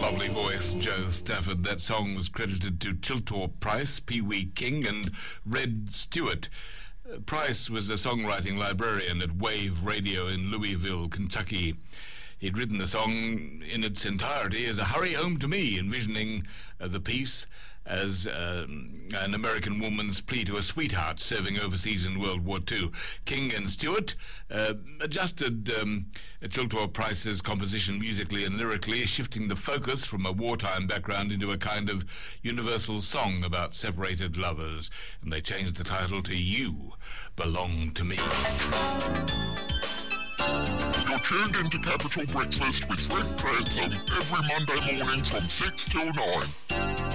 Lovely voice, Joe Stafford. That song was credited to Chiltor Price, Pee Wee King and Red Stewart. Price was a songwriting librarian at Wave Radio in Louisville, Kentucky. He'd written the song in its entirety as a hurry home to me, envisioning the piece as an American woman's plea to a sweetheart serving overseas in World War II. King and Stewart adjusted Chiltor Price's composition musically and lyrically, shifting the focus from a wartime background into a kind of universal song about separated lovers, and they changed the title to You Belong to Me. You're tuned into Capital Breakfast with Rick Cranston every Monday morning from 6 till 9.